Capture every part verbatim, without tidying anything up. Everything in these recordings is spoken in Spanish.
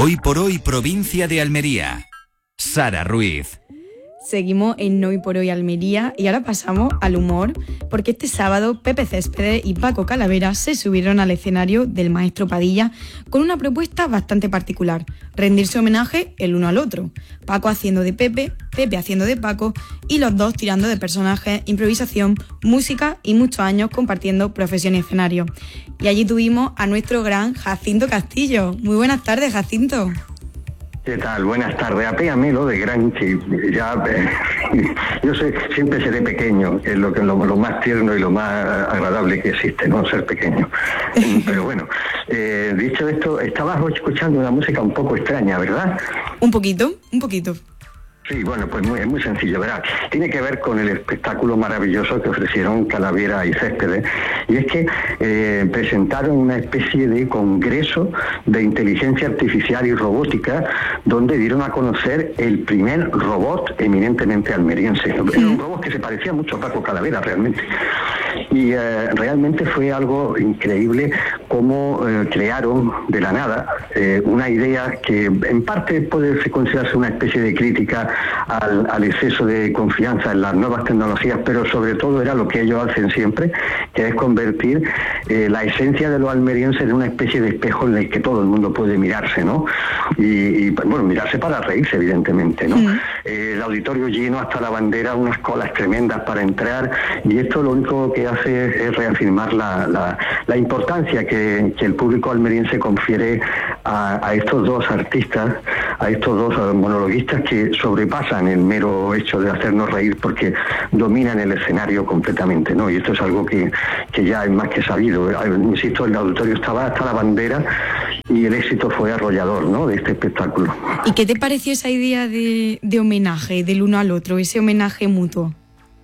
Hoy por hoy, provincia de Almería. Sara Ruiz. Seguimos en Hoy por Hoy Almería y ahora pasamos al humor, porque este sábado Pepe Céspedes y Paco Calavera se subieron al escenario del Maestro Padilla con una propuesta bastante particular: rendirse homenaje el uno al otro. Paco haciendo de Pepe, Pepe haciendo de Paco y los dos tirando de personajes, improvisación, música y muchos años compartiendo profesión y escenario. Y allí tuvimos a nuestro gran Jacinto Castillo. Muy buenas tardes, Jacinto. ¿Qué tal? Buenas tardes. Apéame lo de gran, sí, ya, eh, yo sé, siempre seré pequeño, que es lo, que, lo, lo más tierno y lo más agradable que existe, ¿no? Ser pequeño. Pero bueno, eh, dicho esto, estabas escuchando una música un poco extraña, ¿verdad? Un poquito, un poquito. Sí, bueno, pues muy, es muy sencillo, ¿verdad? Tiene que ver con el espectáculo maravilloso que ofrecieron Calavera y Céspedes, y es que eh, presentaron una especie de congreso de inteligencia artificial y robótica, donde dieron a conocer el primer robot eminentemente almeriense. Era un robot que se parecía mucho a Paco Calavera, realmente. Y eh, realmente fue algo increíble cómo eh, crearon de la nada eh, una idea que en parte puede considerarse una especie de crítica al, al exceso de confianza en las nuevas tecnologías, pero sobre todo era lo que ellos hacen siempre, que es convertir eh, la esencia de los almerienses en una especie de espejo en el que todo el mundo puede mirarse, ¿no? Y, y bueno, mirarse para reírse, evidentemente, ¿no? Mm. Eh, el auditorio lleno hasta la bandera, unas colas tremendas para entrar, y esto lo único que hace es reafirmar la, la, la importancia que, que el público almeriense confiere a, a estos dos artistas, a estos dos monologuistas que sobrepasan el mero hecho de hacernos reír, porque dominan el escenario completamente, ¿no? Y esto es algo que, que ya es más que sabido. Insisto, el auditorio estaba hasta la bandera y el éxito fue arrollador, ¿no?, de este espectáculo. ¿Y qué te pareció esa idea de, de homenaje del uno al otro, ese homenaje mutuo?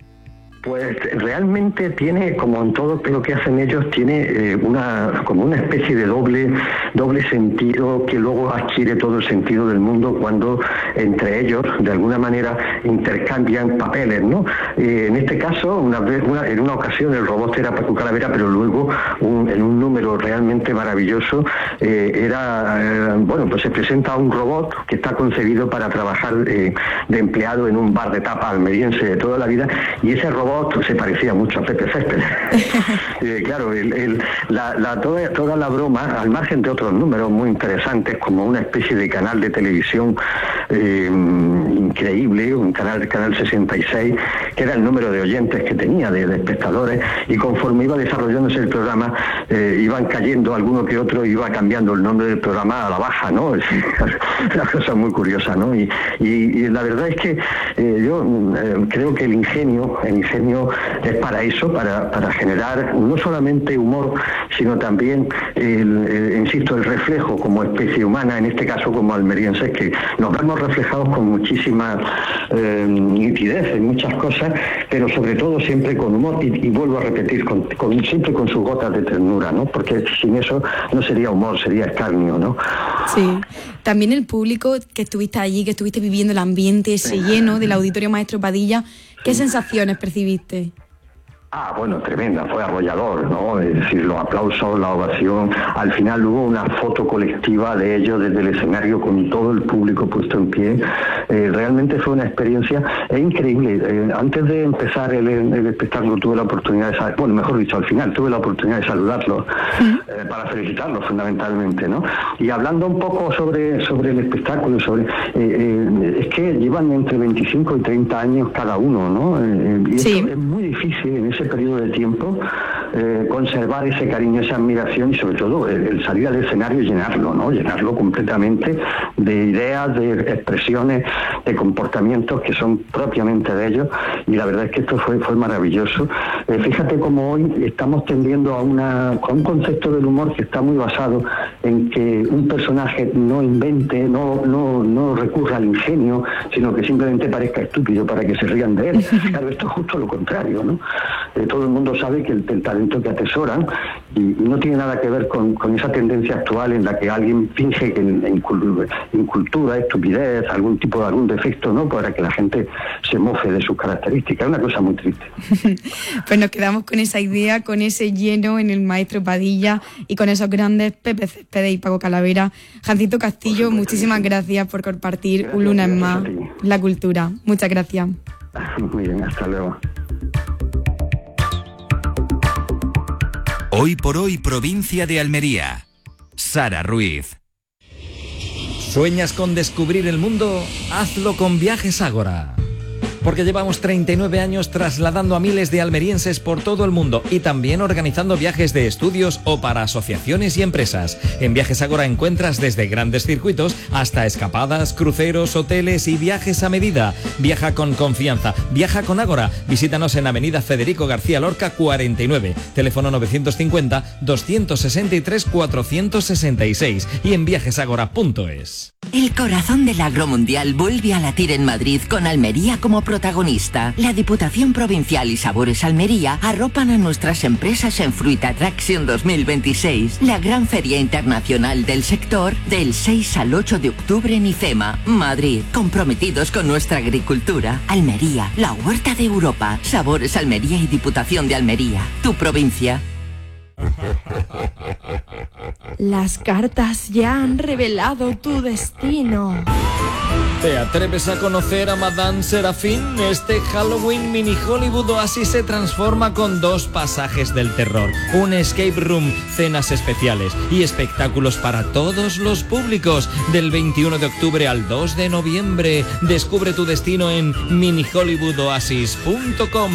Pues realmente tiene, como en todo lo que hacen ellos, tiene eh, una como una especie de doble doble sentido que luego adquiere todo el sentido del mundo cuando entre ellos de alguna manera intercambian papeles, ¿no? Eh, en este caso, una vez, una, en una ocasión el robot era Paco Calavera, pero luego un, en un número realmente maravilloso eh, era, eh, bueno, pues se presenta un robot que está concebido para trabajar eh, de empleado en un bar de tapa almeriense de toda la vida, y ese robot se parecía mucho a Pepe Céspedes. eh, claro, el, el, la, la, toda, toda la broma, al margen de otros números muy interesantes, como una especie de canal de televisión eh, increíble, un canal, canal sesenta y seis, que era el número de oyentes que tenía, de, de espectadores, y conforme iba desarrollándose el programa, eh, iban cayendo alguno que otro, iba cambiando el nombre del programa a la baja, ¿no? Es una cosa muy curiosa, ¿no? Y, y, y la verdad es que eh, yo eh, creo que el ingenio, el ingenio es para eso, para, para generar no solamente humor, sino también, el, el, insisto, el reflejo como especie humana, en este caso como almerienses, que nos vemos reflejados con muchísima eh, nitidez en muchas cosas, pero sobre todo siempre con humor, y, y vuelvo a repetir, con, con, siempre con sus gotas de ternura, ¿no? Porque sin eso no sería humor, sería escarnio, ¿no? Sí. También el público que estuviste allí, que estuviste viviendo el ambiente ese lleno del Auditorio Maestro Padilla, ¿qué sensaciones percibiste? Ah, bueno, tremenda, fue arrollador, ¿no? Es decir, los aplausos, la ovación. Al final hubo una foto colectiva de ellos desde el escenario con todo el público puesto en pie. Eh, realmente fue una experiencia increíble. Eh, antes de empezar el, el espectáculo tuve la oportunidad de, bueno, mejor dicho, al final tuve la oportunidad de saludarlos, eh, para felicitarlos fundamentalmente, ¿no? Y hablando un poco sobre, sobre el espectáculo, sobre, eh, eh, es que llevan entre veinticinco y treinta años cada uno, ¿no? Eh, y sí. Esto es muy difícil en ese periodo de tiempo eh, conservar ese cariño, esa admiración, y sobre todo el, el salir al escenario y llenarlo, ¿no? Llenarlo completamente de ideas, de expresiones, de comportamientos que son propiamente de ellos, y la verdad es que esto fue, fue maravilloso. Eh, fíjate cómo hoy estamos tendiendo a, una, a un concepto del humor que está muy basado en que un personaje no invente, no, no, no recurra al ingenio, sino que simplemente parezca estúpido para que se rían de él. Claro, esto es justo lo contrario, ¿no? eh, todo el mundo sabe que el, el talento que atesoran, y, y no tiene nada que ver con, con esa tendencia actual en la que alguien finge que en, en incultura, estupidez, algún tipo de algún defecto, ¿no? Para que la gente se mofe de sus características. Es una cosa muy triste. Pues nos quedamos con esa idea, con ese lleno en el maestro Padilla y con esos grandes Pepe Céspedes y Paco Calavera. Jancito Castillo, muchísimas gracias por compartir gracias, un lunes más la cultura. Muchas gracias. Muy bien, hasta luego. Hoy por hoy, provincia de Almería. Sara Ruiz. ¿Sueñas con descubrir el mundo? Hazlo con Viajes Ágora. Porque llevamos treinta y nueve años trasladando a miles de almerienses por todo el mundo y también organizando viajes de estudios o para asociaciones y empresas. En Viajes Ágora encuentras desde grandes circuitos hasta escapadas, cruceros, hoteles y viajes a medida. Viaja con confianza, viaja con Ágora. Visítanos en Avenida Federico García Lorca cuarenta y nueve, teléfono novecientos cincuenta, doscientos sesenta y tres, cuatrocientos sesenta y seis y en viajeságora punto es. El corazón del agromundial vuelve a latir en Madrid con Almería como protagonista. La Diputación Provincial y Sabores Almería arropan a nuestras empresas en Fruit Attraction dos mil veintiséis, la gran feria internacional del sector del seis al ocho de octubre en IFEMA, Madrid. Comprometidos con nuestra agricultura. Almería, la huerta de Europa. Sabores Almería y Diputación de Almería, tu provincia. Las cartas ya han revelado tu destino. ¿Te atreves a conocer a Madame Serafín? Este Halloween Mini Hollywood Oasis se transforma con dos pasajes del terror, un escape room, cenas especiales y espectáculos para todos los públicos. Del veintiuno de octubre al dos de noviembre. Descubre tu destino en mini hollywood oasis punto com.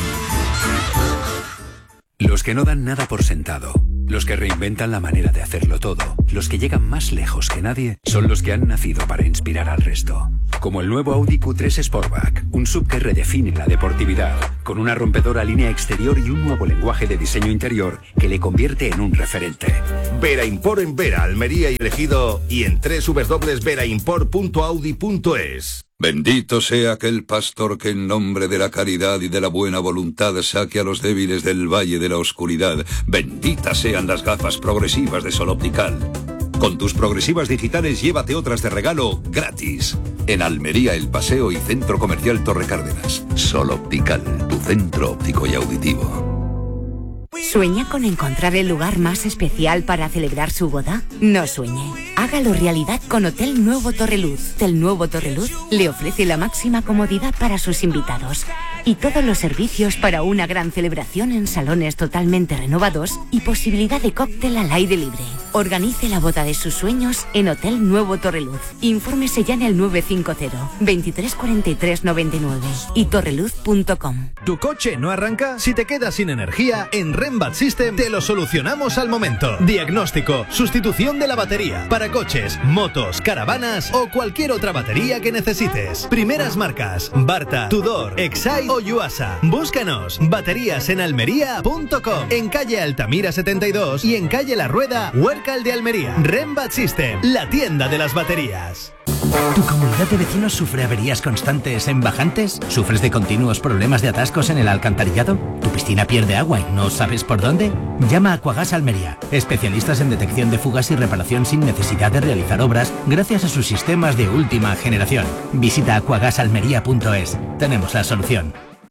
Los que no dan nada por sentado, los que reinventan la manera de hacerlo todo, los que llegan más lejos que nadie, son los que han nacido para inspirar al resto. Como el nuevo Audi Q tres Sportback, un sub que redefine la deportividad, con una rompedora línea exterior y un nuevo lenguaje de diseño interior que le convierte en un referente. Vera Import en Vera, Almería y Elegido, y en doble u doble u doble u punto vera import punto audi punto es. Bendito sea aquel pastor que en nombre de la caridad y de la buena voluntad saque a los débiles del valle de la oscuridad. Benditas sean las gafas progresivas de Sol Optical. Con tus progresivas digitales llévate otras de regalo gratis. En Almería, El Paseo y Centro Comercial Torre Cárdenas. Sol Optical, tu centro óptico y auditivo. ¿Sueña con encontrar el lugar más especial para celebrar su boda? No sueñe. Hágalo realidad con Hotel Nuevo Torreluz. Hotel Nuevo Torreluz le ofrece la máxima comodidad para sus invitados y todos los servicios para una gran celebración en salones totalmente renovados y posibilidad de cóctel al aire libre. Organice la boda de sus sueños en Hotel Nuevo Torreluz. Infórmese ya en el nueve cinco cero, veintitrés cuarenta y tres noventa y nueve y torreluz punto com. ¿Tu coche no arranca? Si te quedas sin energía, en Rembat System te lo solucionamos al momento. Diagnóstico, sustitución de la batería para coches, motos, caravanas o cualquier otra batería que necesites. Primeras marcas: Barta, Tudor, Exide o Yuasa. Búscanos. Baterías en almería punto com. En calle Altamira setenta y dos y en calle La Rueda, Huércal de Almería. Rembat System, la tienda de las baterías. ¿Tu comunidad de vecinos sufre averías constantes en bajantes? ¿Sufres de continuos problemas de atascos en el alcantarillado? ¿Tu piscina pierde agua y no sabes por dónde? Llama a Aquagas Almería, especialistas en detección de fugas y reparación sin necesidad de realizar obras gracias a sus sistemas de última generación. Visita aquagas almería punto es. Tenemos la solución.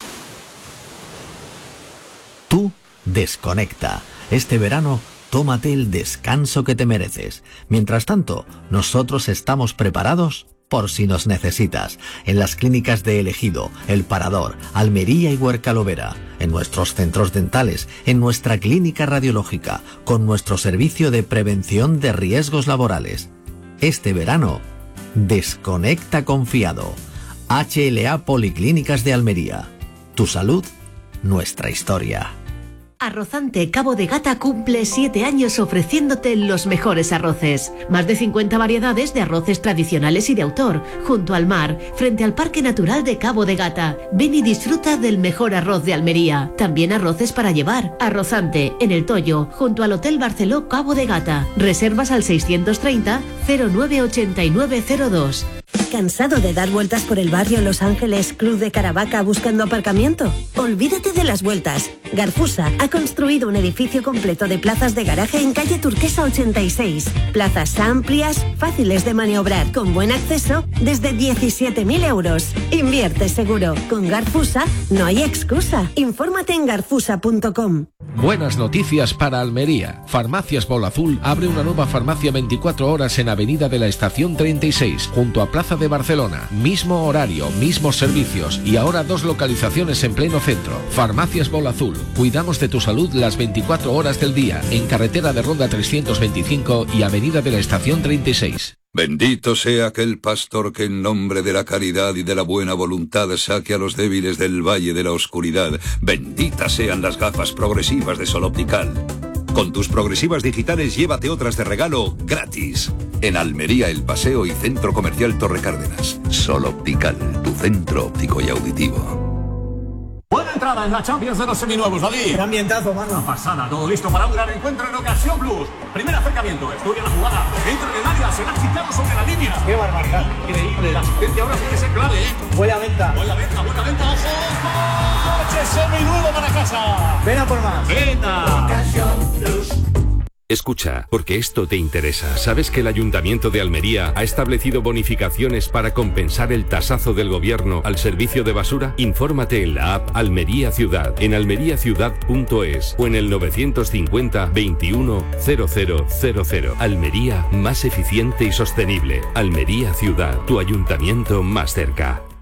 Tú desconecta. Este verano tómate el descanso que te mereces. Mientras tanto, nosotros estamos preparados por si nos necesitas. En las clínicas de Elegido, El Parador, Almería y Huércal-Overa, en nuestros centros dentales, en nuestra clínica radiológica, con nuestro servicio de prevención de riesgos laborales. Este verano, desconecta confiado. H L A Policlínicas de Almería. Tu salud, nuestra historia. Arrozante Cabo de Gata cumple siete años ofreciéndote los mejores arroces. Más de cincuenta variedades de arroces tradicionales y de autor, junto al mar, frente al Parque Natural de Cabo de Gata. Ven y disfruta del mejor arroz de Almería. También arroces para llevar. Arrozante, en El Toyo, junto al Hotel Barceló Cabo de Gata. Reservas al seiscientos treinta, cero nueve ochenta y nueve cero dos. ¿Cansado de dar vueltas por el barrio Los Ángeles Club de Caravaca buscando aparcamiento? Olvídate de las vueltas. Garfusa ha construido un edificio completo de plazas de garaje en calle Turquesa ochenta y seis. Plazas amplias, fáciles de maniobrar, con buen acceso, desde diecisiete mil euros. Invierte seguro. Con Garfusa no hay excusa. Infórmate en garfusa punto com. Buenas noticias para Almería. Farmacias Bola Azul abre una nueva farmacia veinticuatro horas en Avenida de la Estación treinta y seis, junto a Plaza de Barcelona. Mismo horario, mismos servicios y ahora dos localizaciones en pleno centro. Farmacias Bola Azul. Cuidamos de tu salud las veinticuatro horas del día, en carretera de Ronda trescientos veinticinco y Avenida de la Estación treinta y seis. Bendito sea aquel pastor que en nombre de la caridad y de la buena voluntad saque a los débiles del valle de la oscuridad. Benditas sean las gafas progresivas de Sol Optical. Con tus progresivas digitales llévate otras de regalo gratis. En Almería, El Paseo y Centro Comercial Torre Cárdenas. Sol Optical, tu centro óptico y auditivo. Buena entrada en la Champions de los seminuevos, David. Qué ambientazo, mano. Una pasada, todo listo para un gran encuentro en Ocasión Plus. Primer acercamiento, estudia la jugada. Entra en el área, se la ha quitado sobre la línea. Qué barbaridad. Increíble, la asistencia ahora tiene que ser clave, ¿eh? Buena venta. Buena venta, buena venta, ojo. Coche seminuevo para casa. Ven a por más. Venta. Ocasión Plus. Escucha, porque esto te interesa. ¿Sabes que el Ayuntamiento de Almería ha establecido bonificaciones para compensar el tasazo del gobierno al servicio de basura? Infórmate en la app Almería Ciudad, en almería ciudad punto es o en el novecientos cincuenta veintiuno cero cero cero cero. Almería, más eficiente y sostenible. Almería Ciudad, tu ayuntamiento más cerca.